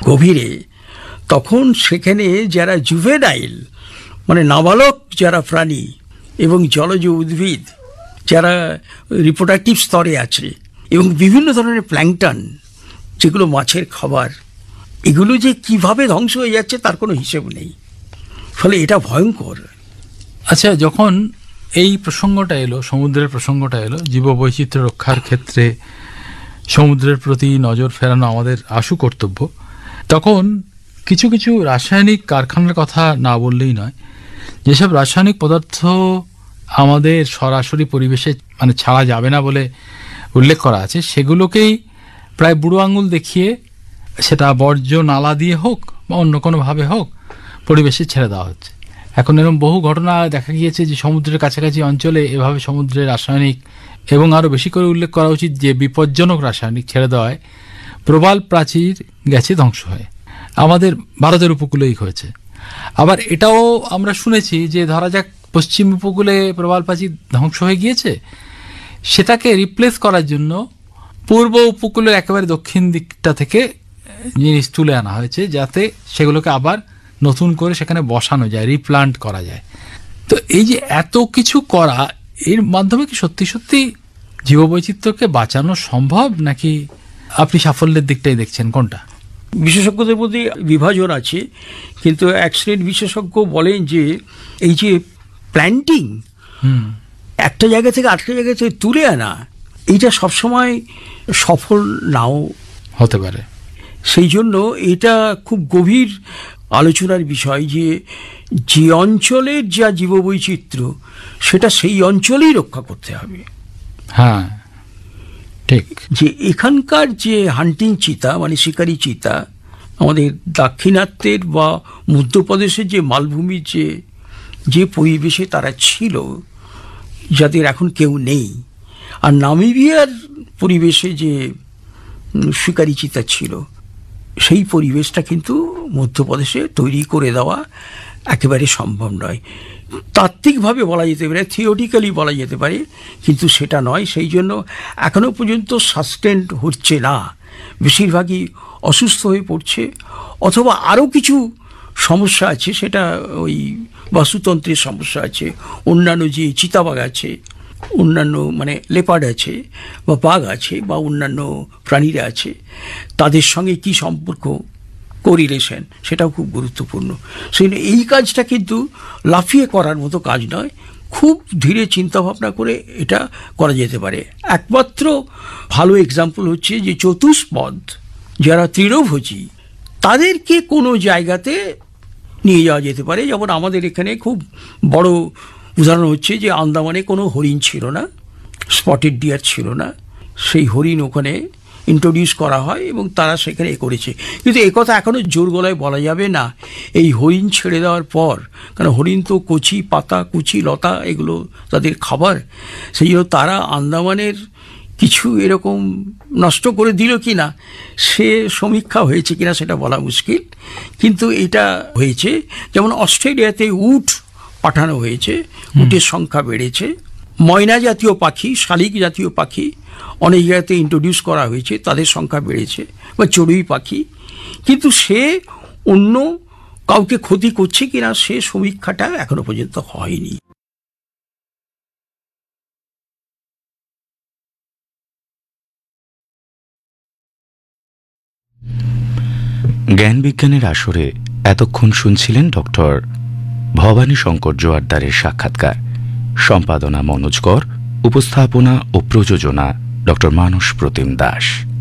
গভীরে, তখন সেখানে যারা জুভেনাইল মানে নাবালক যারা প্রাণী এবং জলজ উদ্ভিদ যারা রিপ্রোডাক্টিভ স্তরে আছে এবং বিভিন্ন ধরনের প্ল্যাঙ্কটন যেগুলো মাছের খাবার, এগুলো যে কিভাবে ধ্বংস হয়ে যাচ্ছে তার কোনো হিসেব নেই। ফলে এটা ভয়ঙ্কর। আচ্ছা, যখন এই প্রসঙ্গটা এলো, সমুদ্রের প্রসঙ্গটা এলো, জীববৈচিত্র্য রক্ষার ক্ষেত্রে সমুদ্রের প্রতি নজর ফেরানো আমাদের আশু কর্তব্য, তখন কিছু কিছু রাসায়নিক কারখানার কথা না বললেই নয়। যেসব রাসায়নিক পদার্থ আমাদের সরাসরি পরিবেশে মানে ছাড়া যাবে না বলে উল্লেখ করা আছে, সেগুলোকেই প্রায় বুড়ো আঙুল দেখিয়ে সেটা বর্জ্য নালা দিয়ে হোক বা অন্য কোনোভাবে হোক পরিবেশে ছেড়ে দেওয়া হচ্ছে। এখন এরকম বহু ঘটনা দেখা গিয়েছে যে সমুদ্রের কাছাকাছি অঞ্চলে এভাবে সমুদ্রের রাসায়নিক এবং আরও বেশি করে উল্লেখ করা উচিত যে বিপজ্জনক রাসায়নিক ছেড়ে দেওয়ায় প্রবাল প্রাচীর গেছে ধ্বংস হয়ে। আমাদের ভারতের উপকূলেই হয়েছে। আবার এটাও আমরা শুনেছি যে ধরা যাক পশ্চিম উপকূলে প্রবাল প্রাচীর ধ্বংস হয়ে গিয়েছে, সেটাকে রিপ্লেস করার জন্য পূর্ব উপকূলের একেবারে দক্ষিণ দিকটা থেকে জিনিস তুলে আনা হয়েছে যাতে সেগুলোকে আবার নতুন করে সেখানে বসানো যায়, রিপ্লান্ট করা যায়। তো এই যে এত কিছু করা, এর মাধ্যমে কি সত্যি সত্যি জীববৈচিত্র্যকে বাঁচানো সম্ভব, নাকি আপনি সাফল্যের দিকটাই দেখছেন? কোনটা? বিশেষজ্ঞদের মধ্যে বিভাজন আছে, কিন্তু এক শ্রেণীর বিশেষজ্ঞ বলেন যে এই যে প্ল্যান্টিং, একটা জায়গা থেকে আরেকটা জায়গা থেকে তুলে আনা, এইটা সবসময় সফল নাও হতে পারে। সেই জন্য এটা খুব গভীর আলোচনার বিষয় যে যে অঞ্চলের যা জীববৈচিত্র্য সেটা সেই অঞ্চলেই রক্ষা করতে হবে। হ্যাঁ, ঠিক। যে এখানকার যে হান্টিং চিতা মানে শিকারী চিতা, আমাদের দাক্ষিণাত্যের বা মধ্যপ্রদেশের যে মালভূমির যে পরিবেশে তারা ছিল, যাদের এখন কেউ নেই, আর নামিবিয়ার পরিবেশে যে শিকারী চিতা ছিল, সেই পরিবেশটা কিন্তু মধ্যপ্রদেশে তৈরি করে দেওয়া একেবারে সম্ভব নয়। তাত্ত্বিকভাবে বলা যেতে পারে, থিওরিটিক্যালি বলা যেতে পারে, কিন্তু সেটা নয়। সেই জন্য এখনও পর্যন্ত সাস্টেন্ড হচ্ছে না, বেশিরভাগই অসুস্থ হয়ে পড়ছে, অথবা আরও কিছু সমস্যা আছে, সেটা ওই বাস্তুতন্ত্রের সমস্যা আছে, অন্যান্য যে চিতাবাঘ আছে, অন্যান্য মানে লেপার্ড আছে বা বাঘ আছে বা অন্যান্য প্রাণীরা আছে, তাদের সঙ্গে কি সম্পর্ক, কোরিলেশন, সেটাও খুব গুরুত্বপূর্ণ। সেই এই কাজটা কিন্তু লাফিয়ে করার মতো কাজ নয়, খুব ধীরে চিন্তাভাবনা করে এটা করা যেতে পারে। একমাত্র ভালো এক্সাম্পল হচ্ছে যে চতুষ্পদ যারা তৃণভোজী, তাদেরকে কোনো জায়গাতে নিয়ে যাওয়া যেতে পারে। যেমন আমাদের এখানে খুব বড় উদাহরণ হচ্ছে যে আন্দামানে কোনো হরিণ ছিল না, স্পটেড ডিয়ার ছিল না, সেই হরিণ ওখানে ইন্ট্রোডিউস করা হয় এবং তারা সেখানে করেছে। কিন্তু একথা এখনও জোর গলায় বলা যাবে না এই হরিণ ছেড়ে দেওয়ার পর, কারণ হরিণ তো কচি পাতা, কুচি লতা, এগুলো তাদের খাবার। সেই জন্য তারা আন্দামানের কিছু এরকম নষ্ট করে দিল কি না, সে সমীক্ষা হয়েছে কিনা সেটা বলা মুশকিল, কিন্তু এটা হয়েছে। যেমন অস্ট্রেলিয়াতে উট পাঠানো হয়েছে, উটের সংখ্যা বেড়েছে। ময়না জাতীয় পাখি, শালিক জাতীয় পাখি অনেক জায়গাতে ইন্ট্রোডিউস করা হয়েছে, তাদের সংখ্যা বেড়েছে, বা চড়ুই পাখি। কিন্তু সে অন্য কাউকে ক্ষতি করছে কিনা সে সমীক্ষাটা এখনো পর্যন্ত হয়নি। জ্ঞান বিজ্ঞানের আসরে এতক্ষণ শুনছিলেন ডক্টর ভবানী শঙ্কর জোয়ারদারের সাক্ষাৎকার। সম্পাদনা মনোজ কর, উপস্থাপনা ও প্রযোজনা ডক্টর মানস প্রতিম দাস।